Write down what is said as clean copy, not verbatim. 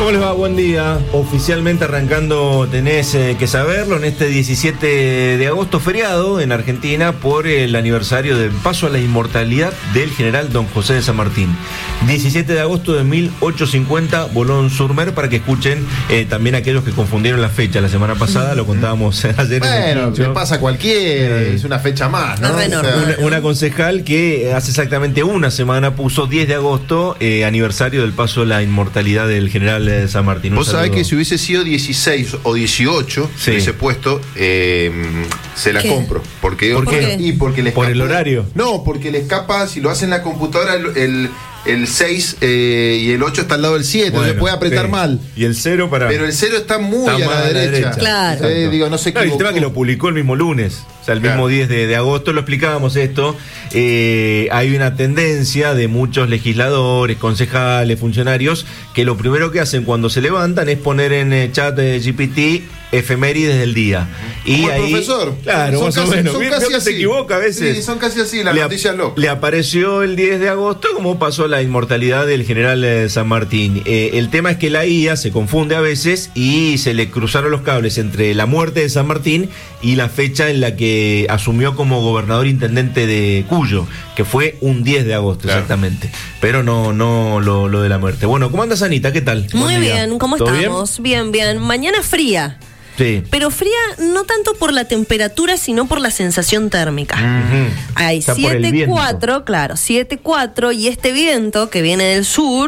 ¿Cómo les va? Buen día. Oficialmente arrancando Tenés que saberlo en este 17 de agosto, feriado en Argentina por el aniversario del paso a la inmortalidad del general Don José de San Martín. 17 de agosto de 1850, Boulogne-sur-Mer, para que escuchen también aquellos que confundieron la fecha. La semana pasada lo contábamos ayer. Bueno, le pasa a cualquiera, es una fecha más, ¿no? Una concejal que hace exactamente una semana puso 10 de agosto, aniversario del paso a la inmortalidad del general de San Martín. Vos sabés que si hubiese sido 16 o 18, sí, hubiese puesto, se la compro. ¿Por qué? Y porque le escapa, ¿por el horario? No, porque le escapa, si lo hace en la computadora, el 6 y el 8 está al lado del 7, bueno, se puede apretar mal. Y el 0 para... Pero el 0 está muy a la derecha. Claro. Digo, no sé qué. El tema es que lo publicó el mismo lunes, o sea, el mismo 10 de agosto, lo explicábamos esto. Hay una tendencia de muchos legisladores, concejales, funcionarios, que lo primero que hacen cuando se levantan es poner en chat GPT efemérides del día. Y como ahí, el profesor. Claro, más o menos. Casi se equivoca a veces. Sí, son casi así las noticias locas. Le apareció el 10 de agosto como pasó la inmortalidad del general San Martín. El tema es que la IA se confunde a veces y se le cruzaron los cables entre la muerte de San Martín y la fecha en la que asumió como gobernador intendente de Cuyo, que fue un 10 de agosto, claro, exactamente. Pero no lo de la muerte. Bueno, ¿cómo andas, Anita? ¿Qué tal? Muy bien, ¿cómo estamos? Bien, bien. Mañana fría. Sí. Pero fría no tanto por la temperatura, sino por la sensación térmica. Hay 7,4, claro, 7,4, y este viento que viene del sur